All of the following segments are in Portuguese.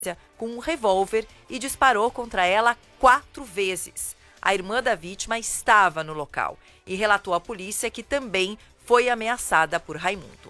com um revólver e disparou contra ela 4 vezes. A irmã da vítima estava no local e relatou à polícia que também foi ameaçada por Raimundo.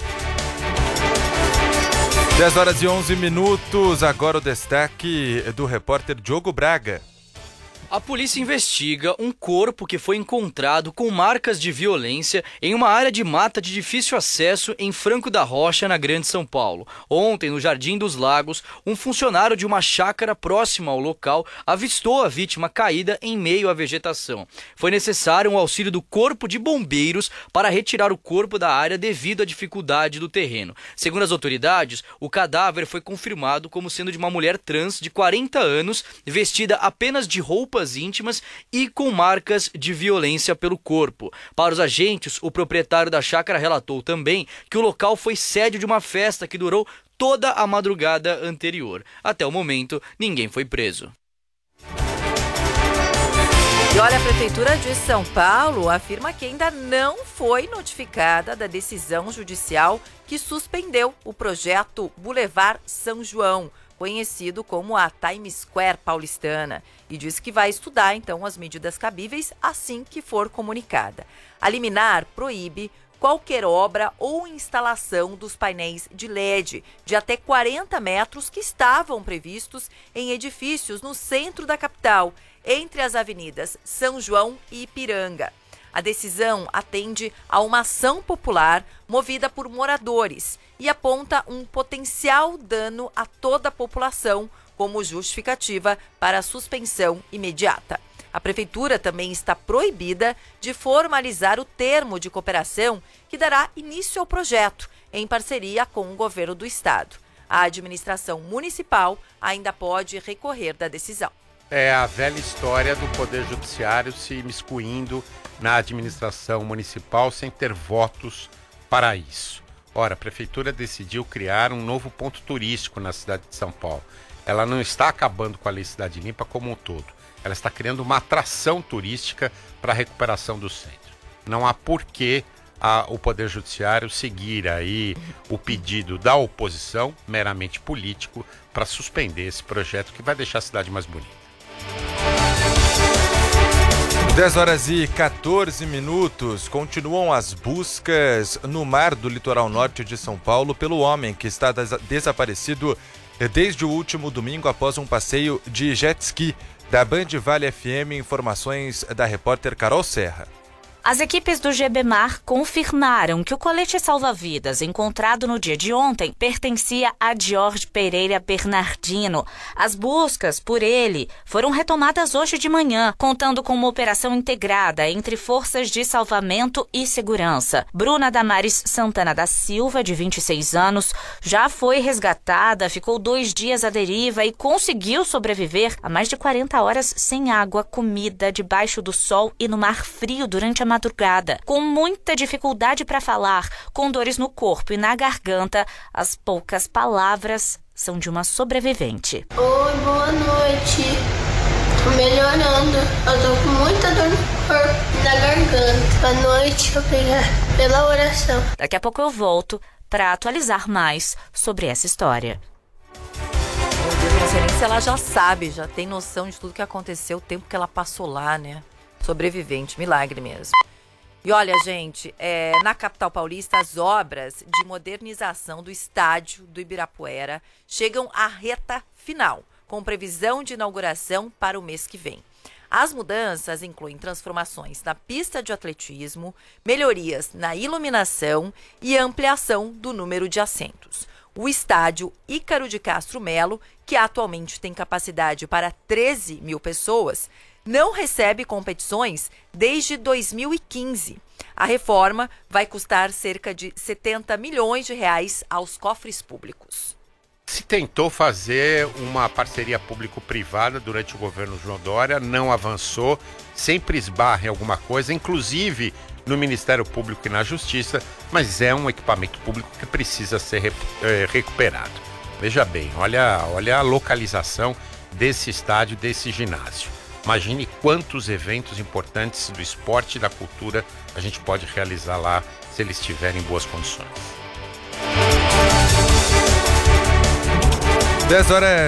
10h11, agora o destaque do repórter Diogo Braga. A polícia investiga um corpo que foi encontrado com marcas de violência em uma área de mata de difícil acesso em Franco da Rocha, na Grande São Paulo. Ontem, no Jardim dos Lagos, um funcionário de uma chácara próxima ao local avistou a vítima caída em meio à vegetação. Foi necessário um auxílio do Corpo de Bombeiros para retirar o corpo da área devido à dificuldade do terreno. Segundo as autoridades, o cadáver foi confirmado como sendo de uma mulher trans de 40 anos, vestida apenas de roupas íntimas e com marcas de violência pelo corpo. Para os agentes, o proprietário da chácara relatou também que o local foi sede de uma festa que durou toda a madrugada anterior. Até o momento, ninguém foi preso. E olha, a Prefeitura de São Paulo afirma que ainda não foi notificada da decisão judicial que suspendeu o projeto Boulevard São João, conhecido como a Times Square paulistana, e diz que vai estudar, então, as medidas cabíveis assim que for comunicada. A liminar proíbe qualquer obra ou instalação dos painéis de LED de até 40 metros que estavam previstos em edifícios no centro da capital, entre as avenidas São João e Ipiranga. A decisão atende a uma ação popular movida por moradores e aponta um potencial dano a toda a população como justificativa para a suspensão imediata. A Prefeitura também está proibida de formalizar o termo de cooperação que dará início ao projeto, em parceria com o governo do estado. A administração municipal ainda pode recorrer da decisão. É a velha história do Poder Judiciário se imiscuindo na administração municipal sem ter votos para isso. Ora, a Prefeitura decidiu criar um novo ponto turístico na cidade de São Paulo. Ela não está acabando com a Lei Cidade Limpa como um todo. Ela está criando uma atração turística para a recuperação do centro. Não há porquê o Poder Judiciário seguir aí o pedido da oposição, meramente político, para suspender esse projeto que vai deixar a cidade mais bonita. 10h14, continuam as buscas no mar do litoral norte de São Paulo pelo homem que está desaparecido desde o último domingo após um passeio de jet ski. Da Band Vale FM, informações da repórter Carol Serra. As equipes do GBMAR confirmaram que o colete salva-vidas encontrado no dia de ontem pertencia a Jorge Pereira Bernardino. As buscas por ele foram retomadas hoje de manhã, contando com uma operação integrada entre forças de salvamento e segurança. Bruna Damares Santana da Silva, de 26 anos, já foi resgatada, ficou 2 dias à deriva e conseguiu sobreviver a mais de 40 horas sem água, comida, debaixo do sol e no mar frio durante a madrugada. Com muita dificuldade para falar, com dores no corpo e na garganta, as poucas palavras são de uma sobrevivente. Oi, boa noite. Tô melhorando. Eu tô com muita dor no corpo e na garganta. Boa noite, obrigada pela oração. Daqui a pouco eu volto para atualizar mais sobre essa história. Não sei nem se ela já sabe, já tem noção de tudo que aconteceu, o tempo que ela passou lá, né? Sobrevivente, milagre mesmo. E olha, gente, na capital paulista, as obras de modernização do estádio do Ibirapuera chegam à reta final, com previsão de inauguração para o mês que vem. As mudanças incluem transformações na pista de atletismo, melhorias na iluminação e ampliação do número de assentos. O estádio Ícaro de Castro Melo, que atualmente tem capacidade para 13 mil pessoas, não recebe competições desde 2015. A reforma vai custar cerca de 70 milhões de reais aos cofres públicos. Se tentou fazer uma parceria público-privada durante o governo João Dória, não avançou, sempre esbarra em alguma coisa, inclusive no Ministério Público e na Justiça, mas é um equipamento público que precisa ser recuperado. Veja bem, olha a localização desse estádio, desse ginásio. Imagine quantos eventos importantes do esporte e da cultura a gente pode realizar lá se eles estiverem em boas condições. 10 horas